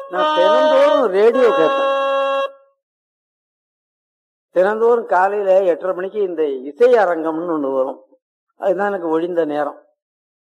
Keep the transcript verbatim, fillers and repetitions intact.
நான் தினந்தோறும் ரேடியோ கேட்பேன். தினந்தோறும் காலையில எட்டரை மணிக்கு இந்த இசை அரங்கம்னு ஒண்ணு வரும். அதுதான் எனக்கு ஒழிந்த நேரம்.